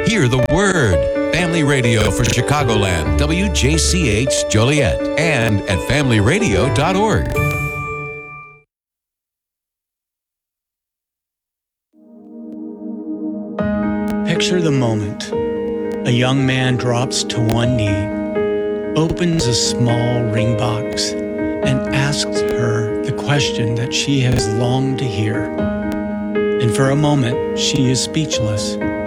hear the word. Family Radio for Chicagoland, WJCH Joliet, and at familyradio.org. Picture the moment. A young man drops to one knee, opens a small ring box, and asks her the question that she has longed to hear. And for a moment, she is speechless.